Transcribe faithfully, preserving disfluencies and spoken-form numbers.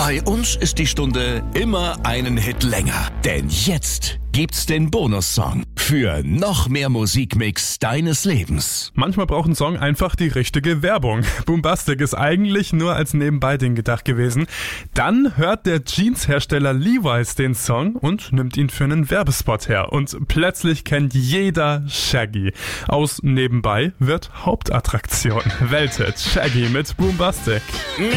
Bei uns ist die Stunde immer einen Hit länger. Denn jetzt gibt's den Bonussong für noch mehr Musikmix deines Lebens. Manchmal braucht ein Song einfach die richtige Werbung. Boombastic ist eigentlich nur als Nebenbei-Ding gedacht gewesen. Dann hört der Jeans-Hersteller Levi's den Song und nimmt ihn für einen Werbespot her. Und plötzlich kennt jeder Shaggy. Aus Nebenbei wird Hauptattraktion. Weltet Shaggy mit Boombastic. Nebenbei,